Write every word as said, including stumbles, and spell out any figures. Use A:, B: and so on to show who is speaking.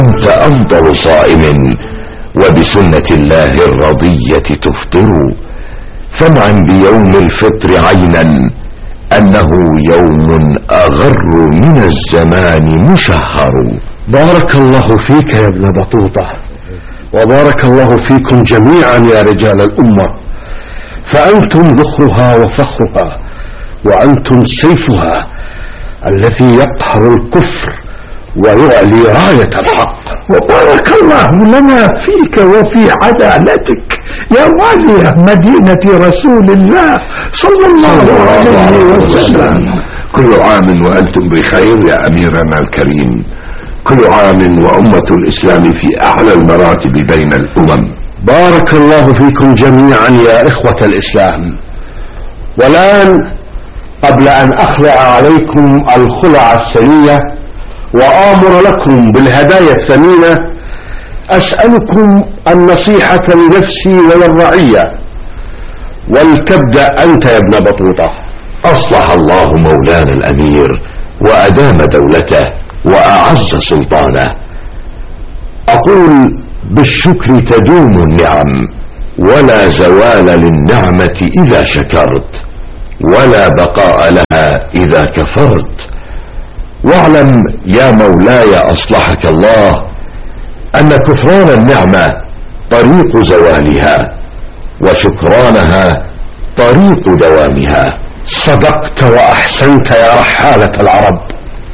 A: أنت أفضل صائم وبسنة الله الرضية تفطر، فانعم بيوم الفطر عينا أنه يوم أغر من الزمان مشهر.
B: بارك الله فيك يا ابن بطوطة، وبارك الله فيكم جميعا يا رجال الأمة، فأنتم ذخرها وفخرها، وأنتم سيفها الذي يقهر الكفر ويعلي راية الحق.
C: وبارك الله لنا فيك وفي عدالتك يا والي مدينة رسول الله صلى الله عليه وسلم.
A: كل عام وأنتم بخير يا أميرنا الكريم، كل عام وأمة الإسلام في أعلى المراتب بين الأمم.
B: بارك الله فيكم جميعا يا إخوة الإسلام. والآن قبل أن أخلع عليكم الخلع الثنية وآمر لكم بالهدايا الثمينة، أسألكم النصيحة لنفسي وللرعية، ولتبدأ أنت يا ابن بطوطة.
A: أصلح الله مولانا الأمير وأدام دولته وأعز سلطانه. أقول بالشكر تدوم النعم، ولا زوال للنعمة إذا شكرت، ولا بقاء لها إذا كفرت. واعلم يا مولاي أصلحك الله أن كفران النعمة طريق زوالها، وشكرانها طريق دوامها.
B: صدقت وأحسنت يا رحالة العرب،